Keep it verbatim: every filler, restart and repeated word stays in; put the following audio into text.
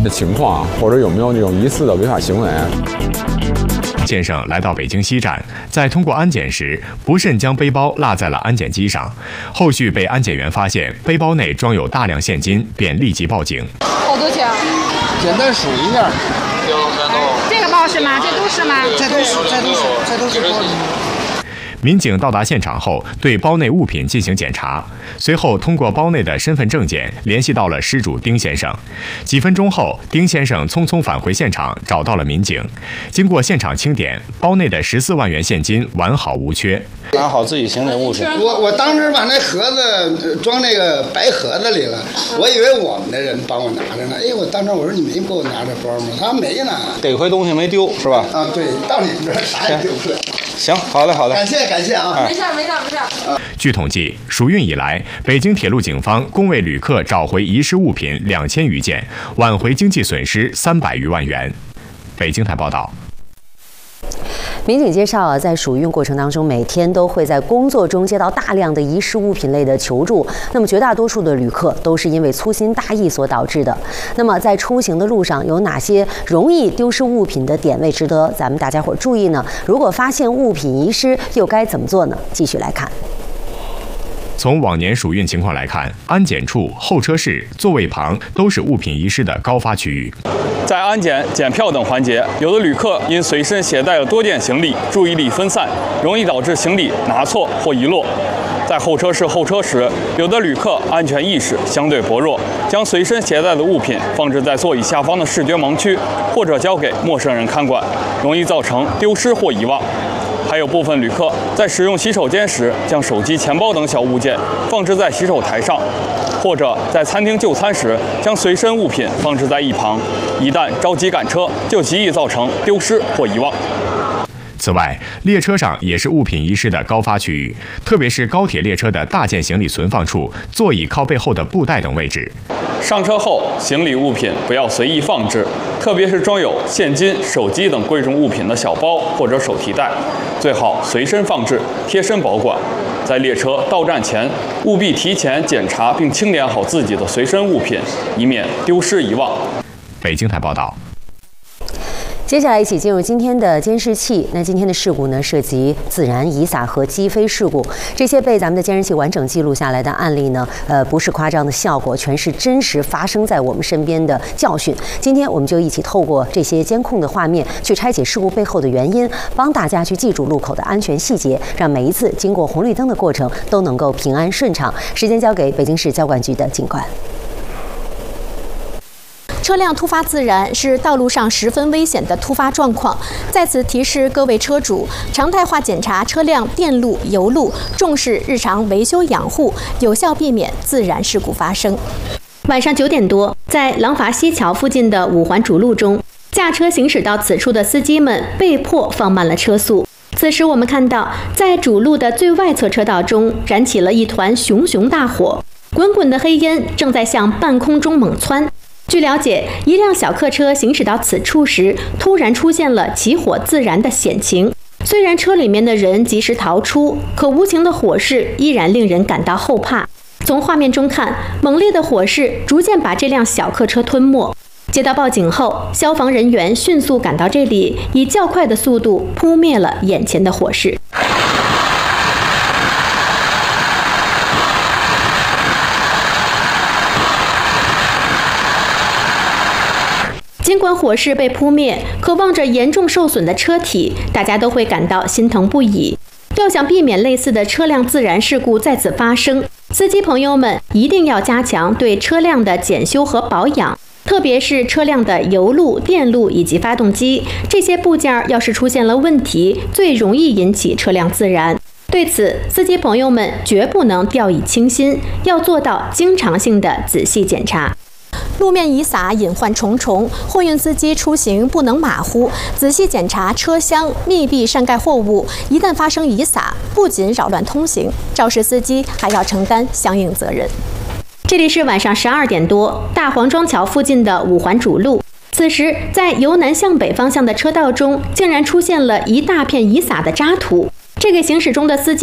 的情况，或者有没有那种疑似的违法行为。 先生来到北京西站，在通过安检时不慎将背包落在了安检机上，后续被安检员发现背包内装有大量现金，便立即报警。 好多钱？ 简单数一下。 这个包是吗？这都是吗？ 这都是，这都是，这都是包。 民警到达现场后，对包内物品进行检查，随后通过包内的身份证件联系到了失主丁先生。几分钟后，丁先生匆匆返回现场，找到了民警。经过现场清点，包内的十四万元现金完好无缺。 拿好自己行李物品。 我我当时把那盒子装那个白盒子里了，我以为我们的人帮我拿着呢。哎，我当时我说你没给我拿这包吗？他没拿。 得亏东西没丢，是吧？ 啊，对，到你们这儿啥也丢不了。 行，好的好的， 感谢感谢啊！ 没事没事没事。 据统计，暑运以来，北京铁路警方共为旅客找回遗失物品两千余件，挽回经济损失三百余万元。北京台报道。 民警介绍啊，在暑运过程当中，每天都会在工作中接到大量的遗失物品类的求助。那么绝大多数的旅客都是因为粗心大意所导致的。那么在出行的路上，有哪些容易丢失物品的点位值得咱们大家伙注意呢？如果发现物品遗失，又该怎么做呢？继续来看。 从往年暑运情况来看，安检处、候车室、座位旁都是物品遗失的高发区域。 在安检、检票等环节，有的旅客因随身携带了多件行李，注意力分散，容易导致行李拿错或遗落。在候车室候车时，有的旅客安全意识相对薄弱，将随身携带的物品放置在座椅下方的视觉盲区，或者交给陌生人看管，容易造成丢失或遗忘。还有部分旅客在使用洗手间时，将手机、钱包等小物件放置在洗手台上，或者在餐厅就餐时，将随身物品放置在一旁，一旦着急赶车，就极易造成丢失或遗忘。 此外，列车上也是物品遗失的高发区域，特别是高铁列车的大件行李存放处、座椅靠背后的布袋等位置。 上车后，行李物品不要随意放置，特别是装有现金、手机等贵重物品的小包或者手提袋，最好随身放置，贴身保管。在列车到站前，务必提前检查并清点好自己的随身物品，以免丢失遗忘。 北京台报道。 接下来一起进入今天的监视器。那今天的事故呢，涉及自燃、遗撒和击飞事故。这些被咱们的监视器完整记录下来的案例呢，呃，不是夸张的效果，全是真实发生在我们身边的教训。今天我们就一起透过这些监控的画面，去拆解事故背后的原因，帮大家去记住路口的安全细节，让每一次经过红绿灯的过程都能够平安顺畅。时间交给北京市交管局的警官。 车辆突发自燃是道路上十分危险的突发状况，在此提示各位车主，常态化检查车辆电路、油路，重视日常维修养护，有效避免自燃事故发生。晚上九点多，在廊坊西桥附近的五环主路中，驾车行驶到此处的司机们被迫放慢了车速。此时我们看到，在主路的最外侧车道中燃起了一团熊熊大火，滚滚的黑烟正在向半空中猛窜。据了解，一辆小客车行驶到此处时，突然出现了起火自燃的险情。虽然车里面的人及时逃出，可无情的火势依然令人感到后怕。从画面中看，猛烈的火势逐渐把这辆小客车吞没。接到报警后，消防人员迅速赶到这里，以较快的速度扑灭了眼前的火势。尽管火势被扑灭，可望着严重受损的车体，大家都会感到心疼不已。要想避免类似的车辆自燃事故再次发生，司机朋友们一定要加强对车辆的检修和保养，特别是车辆的油路、电路以及发动机，这些部件要是出现了问题，最容易引起车辆自燃。对此，司机朋友们绝不能掉以轻心，要做到经常性的仔细检查。路面遗撒隐患重重，货运司机出行不能马虎，仔细检查车厢，密闭善盖货物。一旦发生遗撒，不仅扰乱通行，肇事司机还要承担相应责任。这里是晚上十二点多，大黄庄桥附近的五环主路。此时，在由南向北方向的车道中，竟然出现了一大片遗撒的渣土。这个行驶中的司机